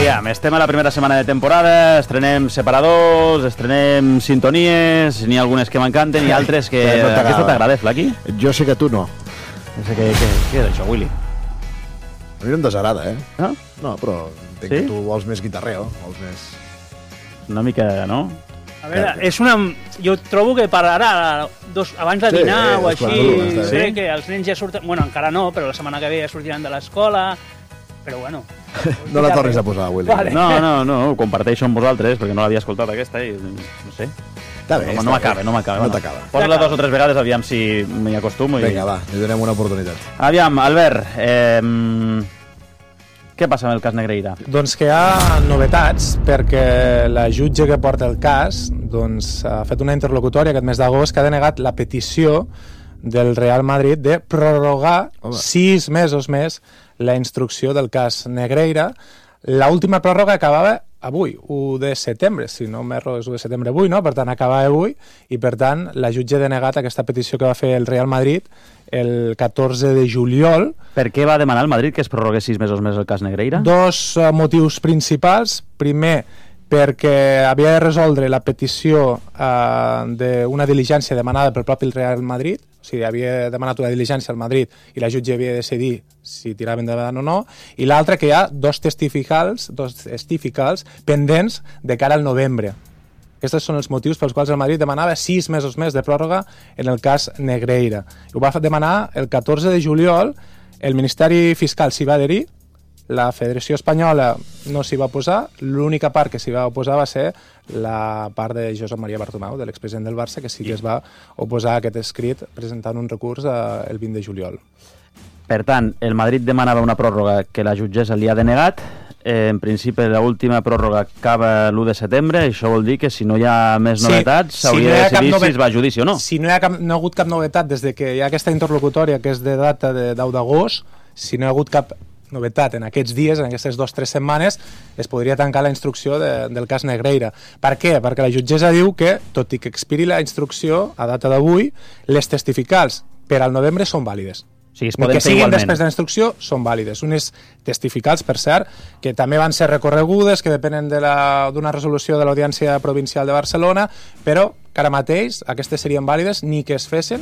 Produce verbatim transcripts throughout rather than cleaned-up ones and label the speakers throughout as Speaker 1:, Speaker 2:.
Speaker 1: Aviam, estem a la primera setmana de temporada, estrenem separadors, estrenem sintonies, n'hi ha algunes que m'encanten i altres que...
Speaker 2: no
Speaker 1: Aquesta t'agrada, Flaqui?
Speaker 2: Jo sé que tu no.
Speaker 1: No sé què, què, què és això, Willy?
Speaker 2: A mi no em desagrada, eh?
Speaker 1: No?
Speaker 2: No, però entenc
Speaker 1: Sí?
Speaker 2: que tu vols més guitarreo, vols més...
Speaker 1: Una mica, no?
Speaker 3: A veure, és una... Jo trobo que per ara, dos, abans de
Speaker 2: Sí,
Speaker 3: dinar o
Speaker 2: és
Speaker 3: així,
Speaker 2: quan tu, està bé.
Speaker 3: crec que els nens ja surten... Bueno, encara no, però la setmana que ve ja sortiran de l'escola, però bueno...
Speaker 2: No la tornis a posar, Willy.
Speaker 3: Vale.
Speaker 1: No, no, no, ho comparteixo amb vosaltres perquè no l'havia escoltat aquesta i no sé.
Speaker 2: Està bé,
Speaker 1: No,
Speaker 2: està
Speaker 1: no
Speaker 2: bé.
Speaker 1: m'acaba, no m'acaba.
Speaker 2: No
Speaker 1: bueno.
Speaker 2: t'acaba.
Speaker 1: Posa-la dos o tres vegades, aviam si m'hi acostumo. I...
Speaker 2: Vinga, va, li donem una oportunitat.
Speaker 1: Aviam, Albert, eh, què passa amb el cas Negreira?
Speaker 4: Doncs que hi ha novetats perquè la jutge que porta el cas doncs, ha fet una interlocutòria aquest mes d'agost que ha denegat la petició del Real Madrid de prorrogar
Speaker 2: Home.
Speaker 4: sis mesos més la instrucció del cas Negreira. L'última pròrroga acabava avui, u de setembre, si no m'erro és u de setembre avui, no? Per tant acabava avui i per tant la jutge ha denegat aquesta petició que va fer el Real Madrid el catorze de juliol.
Speaker 1: Per què va demanar el Madrid que es prorrogués sis mesos més el cas Negreira?
Speaker 4: Dos uh, motius principals. Primer, perquè havia de resoldre la petició uh, d'una diligència demanada pel propi Real Madrid, o sigui, havia demanat una diligència al Madrid i la jutge havia de decidir si tirava endavant o no, i l'altre que hi ha dos testificals, dos testificals pendents de cara al novembre. Aquests són els motius pels quals el Madrid demanava sis mesos més de pròrroga en el cas Negreira. Ho va demanar el catorze de juliol, el Ministeri Fiscal s'hi va adherir, la Federació Espanyola no s'hi va oposar, l'única part que s'hi va oposar va ser la part de Josep Maria Bartomeu, de l'expresident del Barça, que sí que es va oposar a aquest escrit presentant un recurs eh, el vint de juliol.
Speaker 1: Per tant, el Madrid demanava una pròrroga que la jutgessa li ha denegat. Eh, en principi, l'última pròrroga acaba l'u de setembre. Això vol dir que si no hi ha més
Speaker 4: Sí,
Speaker 1: novetats,
Speaker 4: si
Speaker 1: s'hauria
Speaker 4: no hi
Speaker 1: de
Speaker 4: ha cap
Speaker 1: decidir
Speaker 4: novet-
Speaker 1: si es va a judici o no.
Speaker 4: Si no hi ha, cap, no ha hagut cap novetat des de que hi ha aquesta interlocutòria que és de data de deu d'agost, si no hi ha hagut cap novetat en aquests dies, en aquestes dues o tres setmanes, es podria tancar la instrucció de, del cas Negreira. Per què? Perquè la jutgessa diu que, tot i que expiri la instrucció a data d'avui, les testificals per al novembre són vàlides.
Speaker 1: O sigui, es
Speaker 4: El
Speaker 1: poden
Speaker 4: que
Speaker 1: fer
Speaker 4: siguin
Speaker 1: igualment.
Speaker 4: després de la instrucció són vàlides. Unes testificals, per cert, que també van ser recorregudes, que depenen de la- d'una resolució de l'Audiència Provincial de Barcelona, però que ara mateix aquestes serien vàlides ni que es fessin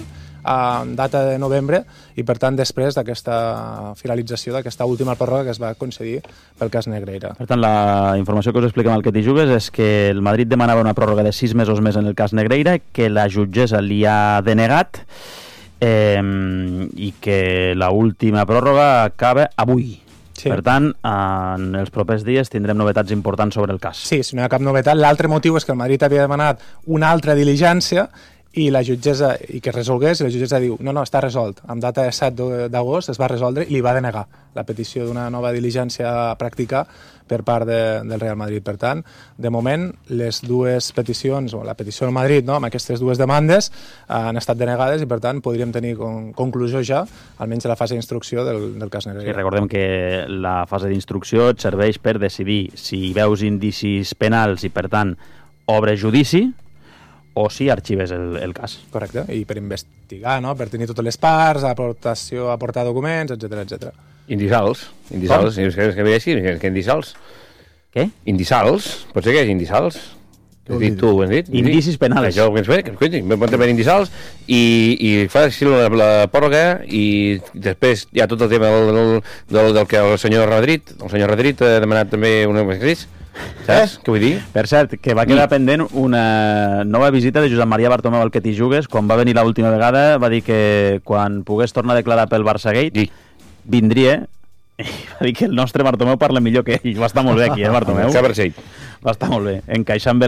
Speaker 4: a data de novembre i, per tant, després d'aquesta finalització d'aquesta última pròrroga que es va concedir pel cas Negreira.
Speaker 1: Per tant, la informació que us expliquem al que t'hi jugues és que el Madrid demanava una pròrroga de sis mesos més en el cas Negreira, que la jutgessa li ha denegat eh, i que la última pròrroga acaba avui.
Speaker 4: Sí.
Speaker 1: Per tant, en els propers dies tindrem novetats importants sobre el cas.
Speaker 4: Sí, si no hi ha cap novetat. L'altre motiu és que el Madrid havia demanat una altra diligència i la jutgessa, i que es resolgués, i la jutgessa diu, no, no, està resolt. Amb data de set d'agost es va resoldre i li va denegar la petició d'una nova diligència a practicar per part de, del Real Madrid. Per tant, de moment, les dues peticions, o la petició del Madrid, no, amb aquestes dues demandes, han estat denegades i, per tant, podríem tenir con conclusió ja, almenys a la fase d'instrucció del, del cas Negreira.
Speaker 1: Sí, recordem que la fase d'instrucció et serveix per decidir si veus indicis penals i, per tant, obres judici, o si arxives el, el cas.
Speaker 4: Correcte, i per investigar, no? Per tenir totes les parts, aportació, aportar documents, etcètera, etcètera.
Speaker 5: Indisals. Indisals. És que, és que ve així, que, que indisals.
Speaker 1: Què?
Speaker 5: Indisals. Pot ser que és indisals. Has dit tu, ho has dit?
Speaker 1: Indicis penals.
Speaker 5: Això que ens ve, que escolti, me poden haver indisals i, i fa així la, la pròrroga i després hi ha tot el tema del, del, del, del que el senyor Madrid, el senyor Madrid ha demanat també una actriz. Saps? Què vull dir?
Speaker 1: Per cert, que va quedar pendent una nova visita de Josep Maria Bartomeu al que t'hi jugues. Quan va venir l'última vegada va dir que quan pogués tornar a declarar pel Barçagate
Speaker 5: Sí.
Speaker 1: vindria i va dir que el nostre Bartomeu parla millor que ell. Va estar molt bé aquí, eh, Bartomeu?
Speaker 5: Que per ser.
Speaker 1: Va estar molt bé, encaixant bé